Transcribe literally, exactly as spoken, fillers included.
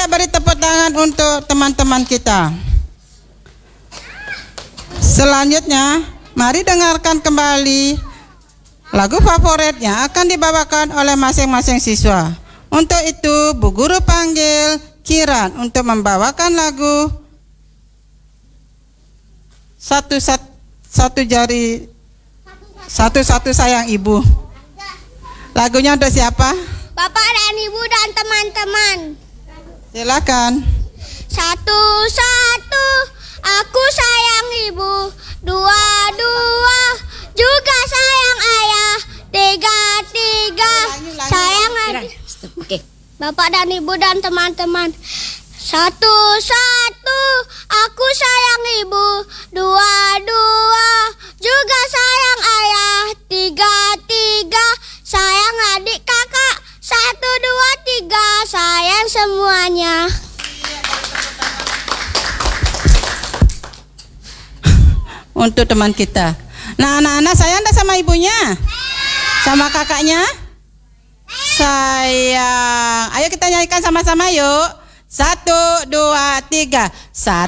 kita beri tepuk tangan untuk teman-teman kita. Selanjutnya, mari dengarkan kembali lagu favoritnya akan dibawakan oleh masing-masing siswa. Untuk itu, Bu Guru panggil Kiran untuk membawakan lagu Satu satu, satu jari Satu satu sayang ibu. Lagunya untuk siapa? Bapak dan Ibu dan teman-teman. Silakan. Satu satu aku sayang ibu, dua dua juga sayang ayah, tiga tiga sayang adik. Bapak dan Ibu dan teman-teman. Satu satu aku sayang ibu, dua dua juga sayang ayah, tiga tiga sayang adik kakak, satu dua tiga sayang semuanya. Untuk teman kita. Nah, anak-anak sayang enggak sama ibunya? Sama kakaknya? Sayang. Ayo kita nyanyikan sama-sama yuk. Satu, dua, tiga. Satu.